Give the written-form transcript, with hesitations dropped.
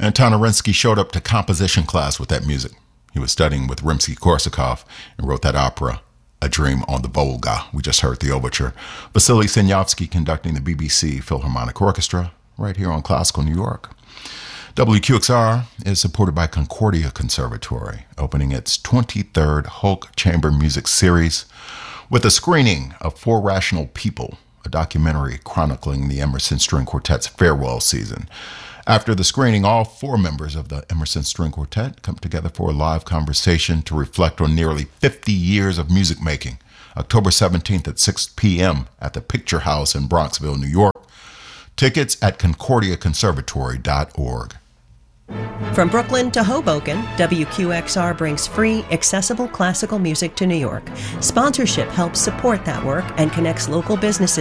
Anton Arensky showed up to composition class with that music. He was studying with Rimsky-Korsakov and wrote that opera, A Dream on the Volga. We just heard the overture. Vasily Sinyavsky conducting the BBC Philharmonic Orchestra right here on Classical New York. WQXR is supported by Concordia Conservatory, opening its 23rd Hulk Chamber Music Series with a screening of For Rational People, a documentary chronicling the Emerson String Quartet's farewell season. After the screening, all 4 members of the Emerson String Quartet come together for a live conversation to reflect on nearly 50 years of music making. October 17th at 6 p.m. at the Picture House in Bronxville, New York. Tickets at concordiaconservatory.org. From Brooklyn to Hoboken, WQXR brings free, accessible classical music to New York. Sponsorship helps support that work and connects local businesses